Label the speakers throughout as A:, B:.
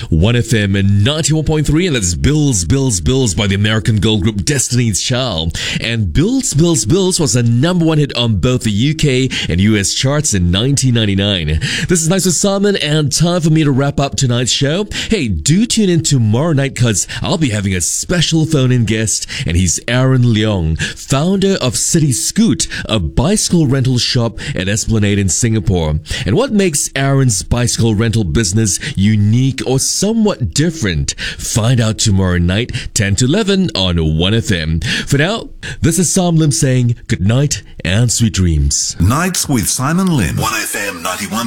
A: 1FM and 91.3, and that's Bills, Bills, Bills by the American girl group Destiny's Child. And Bills, Bills, Bills was a number one hit on both the UK and US charts in 1999. This is Nice with Simon, and time for me to wrap up tonight's show. Hey, do tune in tomorrow night because I'll be having a special phone-in guest, and he's Aaron Leong, founder of City Scoot, a bicycle rental shop at Esplanade in Singapore. And what makes Aaron's bicycle rental business unique or somewhat different? Find out tomorrow night, 10 to 11 on 1FM. For now, this is Sam Lim saying good night and sweet dreams.
B: Nights with Simon Lim. 1FM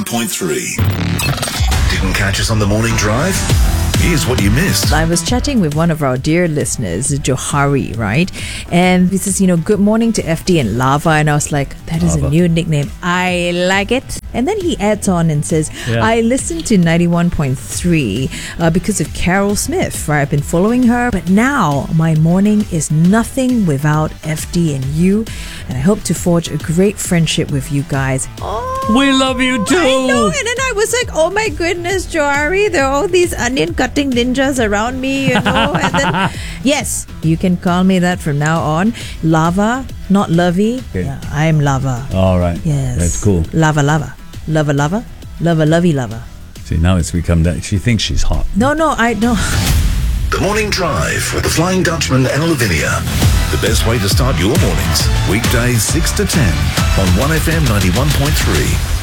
B: 91.3. Didn't catch us on the morning drive? Here's what you missed.
C: I was chatting with one of our dear listeners, Johari, right? And he says, good morning to FD and Lava. And I was like, that is a new nickname. I like it. And then he adds on and says, I listened to 91.3 because of Carol Smith, right? I've been following her, but now my morning is nothing without FD and you. And I hope to forge a great friendship with you guys. Oh,
D: we love you too.
C: I know. And then I was like, oh my goodness, Johari, there are all these onion cutting ninjas around me, And then, yes, you can call me that from now on. Lava, not Lovey.
D: Okay.
C: Yeah, I'm Lava.
D: All right.
C: Yes.
D: That's cool.
C: Lava, Lava. Lava, Lava. Lava, Lovey, Lava.
D: See, now it's become that she thinks she's hot.
C: No, I don't.
B: The Morning Drive with the Flying Dutchman and Lavinia. The best way to start your mornings. Weekdays 6 to 10 on 1FM 91.3.